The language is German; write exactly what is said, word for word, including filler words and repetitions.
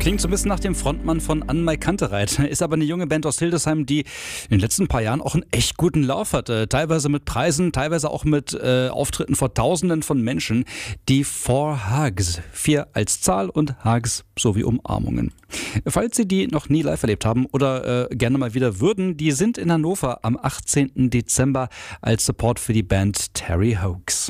Klingt so ein bisschen nach dem Frontmann von Anne-Mai Kantereit. Ist aber eine junge Band aus Hildesheim, die in den letzten paar Jahren auch einen echt guten Lauf hatte. Teilweise mit Preisen, teilweise auch mit äh, Auftritten vor Tausenden von Menschen. Die Four Hugs. Vier als Zahl und Hugs sowie Umarmungen. Falls Sie die noch nie live erlebt haben oder äh, gerne mal wieder würden, die sind in Hannover am achtzehnten Dezember als Support für die Band Terry Hoax.